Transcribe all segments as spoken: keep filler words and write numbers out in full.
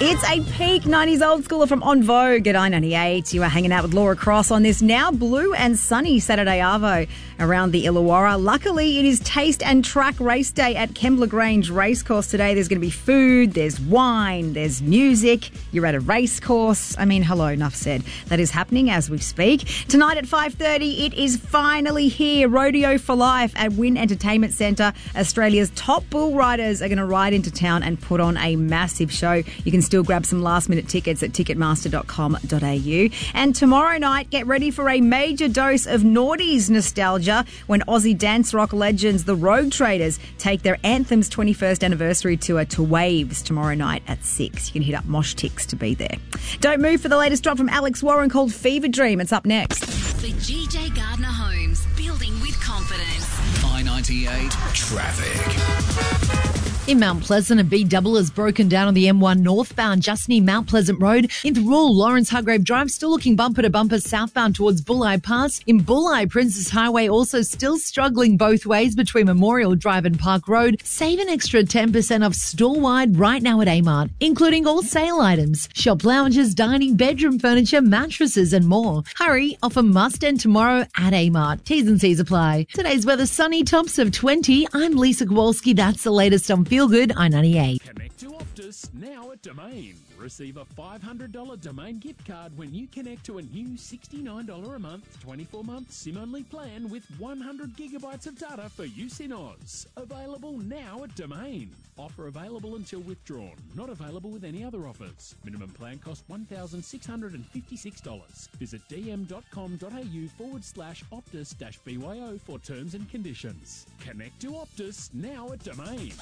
It's a peak nineties old schooler from On Vogue at I ninety-eight. You are hanging out with Laura Cross on this now blue and sunny Saturday arvo around the Illawarra. Luckily, it is Taste and Track Race Day at Kembla Grange Racecourse today. There's going to be food, there's wine, there's music. You're at a racecourse. I mean, hello, enough said. That is happening as we speak. Tonight at five thirty, it is finally here. Rodeo for Life at Wynn Entertainment Centre. Australia's top bull riders are going to ride into town and put on a massive show. You can still grab some last-minute tickets at ticketmaster dot com dot a u. And tomorrow night, get ready for a major dose of noughties nostalgia when Aussie dance rock legends, the Rogue Traders, take their Anthem's twenty-first anniversary tour to Waves tomorrow night at six. You can hit up Mosh Tix to be there. Don't move for the latest drop from Alex Warren called Fever Dream. It's up next. The G J Gardner Homes, building with confidence. I ninety-eight traffic. In Mount Pleasant, a B double has broken down on the M one northbound just near Mount Pleasant Road. In Thirroul, Lawrence Hargrave Drive still looking bumper to bumper southbound towards Bulli Pass. In Bulli, Princess Highway also still struggling both ways between Memorial Drive and Park Road. Save an extra ten percent off store-wide right now at Amart, including all sale items. Shop lounges, dining, bedroom furniture, mattresses and more. Hurry, offer must end tomorrow at Amart. T's and C's apply. Today's weather sunny, tops of twenty. I'm Lisa Kowalski. That's the latest on Feel Good I ninety-eight. Connect to Optus now at Domain. Receive a five hundred dollars Domain gift card when you connect to a new sixty-nine dollars a month, twenty-four month SIM-only plan with one hundred gigabytes of data for use in Oz. Available now at Domain. Offer available until withdrawn. Not available with any other offers. Minimum plan cost one thousand six hundred fifty-six dollars. Visit dm.com.au forward slash Optus dash BYO for terms and conditions. Connect to Optus now at Domain.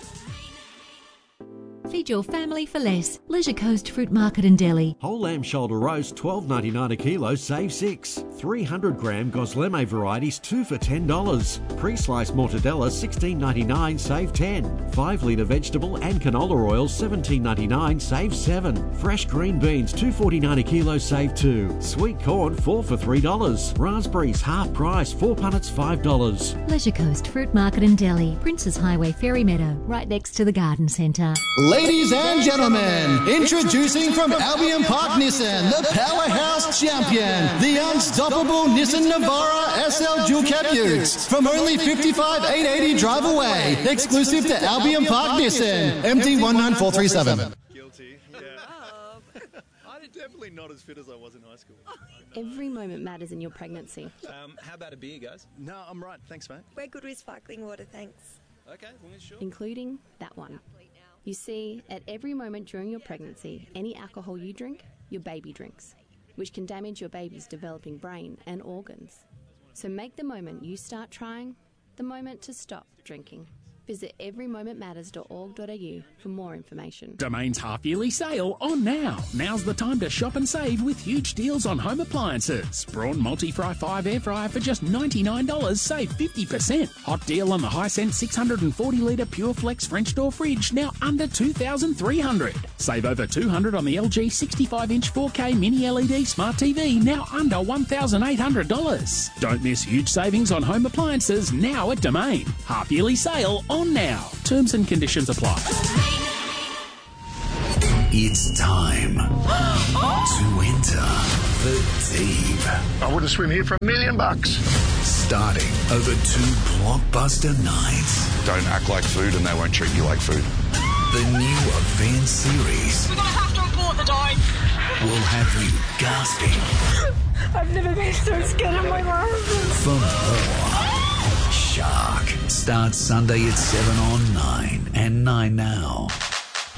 Feed your family for less. Leisure Coast Fruit Market in Delhi. Whole lamb shoulder roast twelve ninety-nine a kilo, save six. three hundred gram Gosleme varieties two for ten dollars. Pre-sliced mortadella sixteen ninety-nine, save ten. five litre vegetable and canola oil seventeen ninety-nine, save seven. Fresh green beans two forty-nine a kilo, save two. Sweet corn four for three dollars. Raspberries half price, four punnets five dollars. Leisure Coast Fruit Market in Delhi. Princes Highway Ferry Meadow, right next to the Garden Centre. Ladies and gentlemen, introducing from Albion Park Nissan, the powerhouse champion, the unstoppable Nissan Navara S L Dual Cab Utes. From only fifty-five thousand eight hundred eighty drive away, exclusive to Albion Park Nissan, M D one nine four three seven. Guilty, yeah. I'm definitely not as fit as I was in high school. Every moment matters in your pregnancy. Um, how about a beer, guys? No, I'm right. Thanks, mate. We're good with sparkling water, thanks. Okay, well, sure. Including that one. You see, at every moment during your pregnancy, any alcohol you drink, your baby drinks, which can damage your baby's developing brain and organs. So make the moment you start trying the moment to stop drinking. Visit every moment matters dot org dot a u for more information. Domain's half-yearly sale on now. Now's the time to shop and save with huge deals on home appliances. Braun Multi-Fry five air fryer for just ninety-nine dollars, save fifty percent. Hot deal on the Hisense six hundred forty litre Pure Flex French door fridge, now under two thousand three hundred dollars. Save over two hundred dollars on the L G sixty-five inch four K Mini L E D Smart T V, now under one thousand eight hundred dollars. Don't miss huge savings on home appliances now at Domain. Half-yearly sale on now. Terms and conditions apply. It's time to enter the deep. I would have swim here for a million bucks. Starting over two blockbuster nights. Don't act like food and they won't treat you like food. The new event series. We're going to have to report the dive. Will have you gasping. I've never been so scared in my life. For more. Shark starts Sunday at seven on nine and nine now.